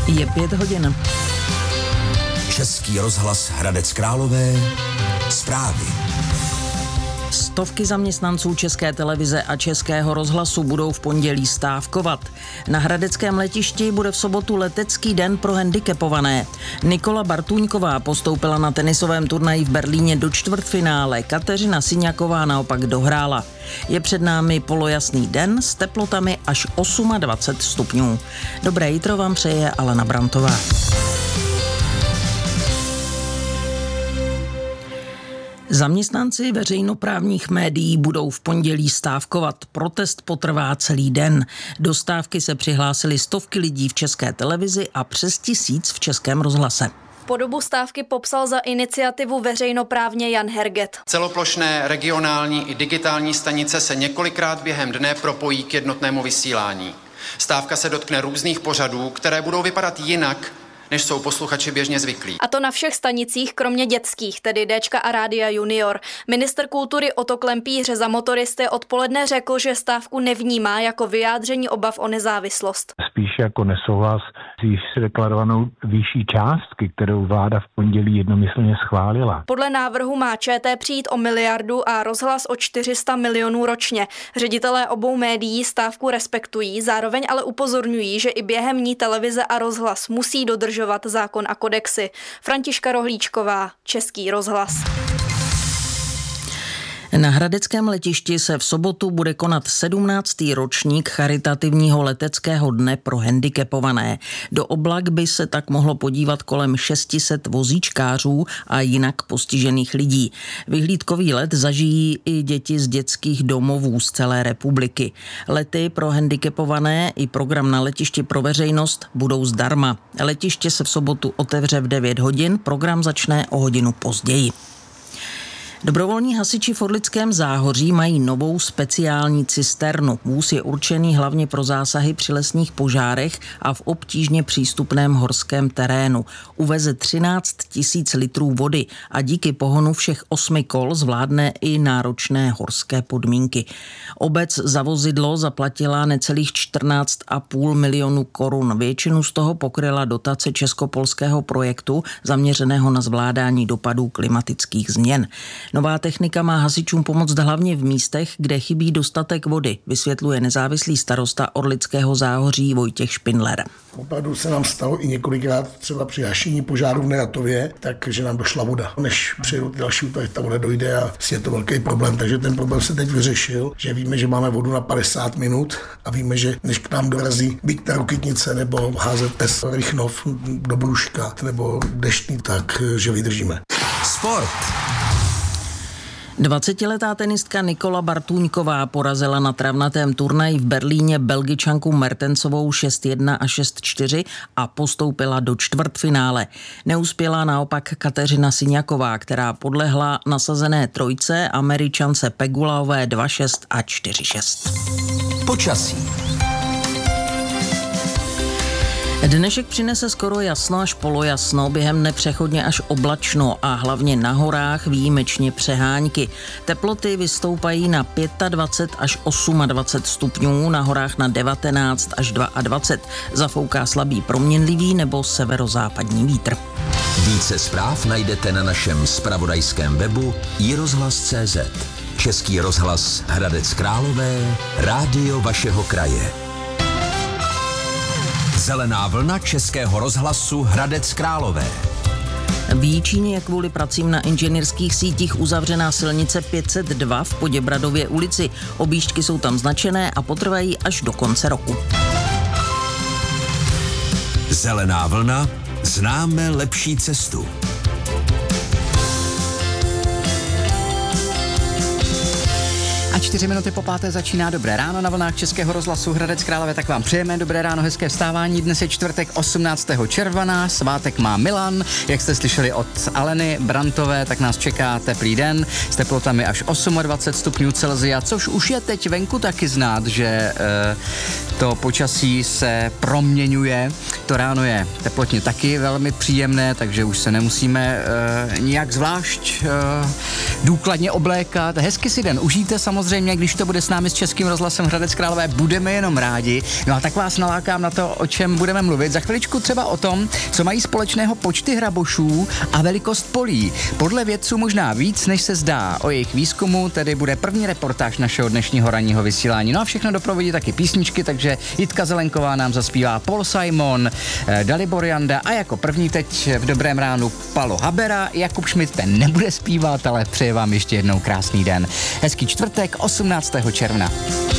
Je 5 hodin. Český rozhlas Hradec Králové. Zprávy. Stovky zaměstnanců České televize a Českého rozhlasu budou v pondělí stávkovat. Na hradeckém letišti bude v sobotu letecký den pro handicapované. Nikola Bartůňková postoupila na tenisovém turnaji v Berlíně do čtvrtfinále, Kateřina Siňaková naopak dohrála. Je před námi polojasný den s teplotami až 28 stupňů. Dobré jitro vám přeje Alena Brantová. Zaměstnanci veřejnoprávních médií budou v pondělí stávkovat. Protest potrvá celý den. Do stávky se přihlásili stovky lidí v České televizi a přes 1000 v Českém rozhlase. Podobu stávky popsal za iniciativu veřejnoprávně Jan Herget. Celoplošné regionální i digitální stanice se několikrát během dne propojí k jednotnému vysílání. Stávka se dotkne různých pořadů, které budou vypadat jinak, než jsou posluchači běžně zvyklí. A to na všech stanicích, kromě dětských, tedy Déčka a Rádia Junior. Ministr kultury Otto Klempíř za motoristy odpoledne řekl, že stávku nevnímá jako vyjádření obav o nezávislost. Spíš jako nesouhlas s již deklarovanou výší částky, kterou vláda v pondělí jednomyslně schválila. Podle návrhu má ČT přijít o 1 miliardu a rozhlas o 400 milionů ročně. Ředitelé obou médií stávku respektují, zároveň ale upozorňují, že i během ní televize a rozhlas musí dodržovat zákon a kodexy. Františka Rohlíčková, Český rozhlas. Na hradeckém letišti se v sobotu bude konat 17. ročník charitativního leteckého dne pro handicapované. Do oblak by se tak mohlo podívat kolem 600 vozíčkářů a jinak postižených lidí. Vyhlídkový let zažijí i děti z dětských domovů z celé republiky. Lety pro handicapované i program na letišti pro veřejnost budou zdarma. Letiště se v sobotu otevře v 9 hodin, program začne o hodinu později. Dobrovolní hasiči v Orlickém Záhoří mají novou speciální cisternu. Vůz je určený hlavně pro zásahy při lesních požárech a v obtížně přístupném horském terénu. Uveze 13 000 litrů vody a díky pohonu všech 8 kol zvládne i náročné horské podmínky. Obec za vozidlo zaplatila necelých 14,5 milionu korun. Většinu z toho pokryla dotace českopolského projektu zaměřeného na zvládání dopadů klimatických změn. Nová technika má hasičům pomoct hlavně v místech, kde chybí dostatek vody, vysvětluje nezávislý starosta Orlického Záhoří Vojtěch Špindler. Opravdu se nám stalo i několikrát třeba při hašení požáru v Neratově, takže nám došla voda. Než přijedou ty další útoky, ta voda dojde a je to velký problém. Takže ten problém se teď vyřešil, že víme, že máme vodu na 50 minut a víme, že než k nám dorazí byť ta Rokytnice nebo HZS Rychnov do Bruška nebo Deštný, tak že vydržíme. Sport. 20letá tenistka Nikola Bartůňková porazila na travnatém turnaji v Berlíně Belgičanku Mertensovou 6-1 a 6-4 a postoupila do čtvrtfinále. Neuspěla naopak Kateřina Siňaková, která podlehla nasazené trojce Američance Pegulaové 2-6 a 4-6. Počasí. Dnešek přinese skoro jasno až polojasno, během dne přechodně až oblačno a hlavně na horách výjimečně přehánky. Teploty vystoupají na 25 až 28 stupňů, na horách na 19 až 22. Zafouká slabý proměnlivý nebo severozápadní vítr. Více zpráv najdete na našem zpravodajském webu iRozhlas.cz. Český rozhlas Hradec Králové, rádio vašeho kraje. Zelená vlna Českého rozhlasu Hradec Králové. V Jičíně je kvůli pracím na inženýrských sítích uzavřená silnice 502 v Poděbradově ulici. Objížďky jsou tam značené a potrvají až do konce roku. Zelená vlna, známe lepší cestu. A 4 minuty po 5. začíná Dobré ráno na vlnách Českého rozhlasu Hradec Králové, tak vám přejeme dobré ráno, hezké vstávání. Dnes je čtvrtek 18. června, svátek má Milan, jak jste slyšeli od Aleny Brantové, tak nás čeká teplý den s teplotami až 28 stupňů Celsia, což už je teď venku taky znát, že to počasí se proměňuje. to ráno je teplotně taky velmi příjemné, takže už se nemusíme nijak zvlášť důkladně oblékat. Hezky si den užijte samozřejmě, když to bude s námi s Českým rozhlasem Hradec Králové, budeme jenom rádi. No a tak vás nalákám na to, o čem budeme mluvit. Za chviličku třeba o tom, co mají společného počty hrabošů a velikost polí. Podle vědců možná víc, než se zdá. O jejich výzkumu tedy bude první reportáž našeho dnešního ranního vysílání. No a všechno doprovodí taky písničky, takže Jitka Zelenková nám zaspívá Paul Simon, Dalibor Janda a jako první teď v Dobrém ránu Palo Habera. Jakub Schmidt ten nebude zpívat, ale přeje vám ještě jednou krásný den. Hezký čtvrtek, 18. června.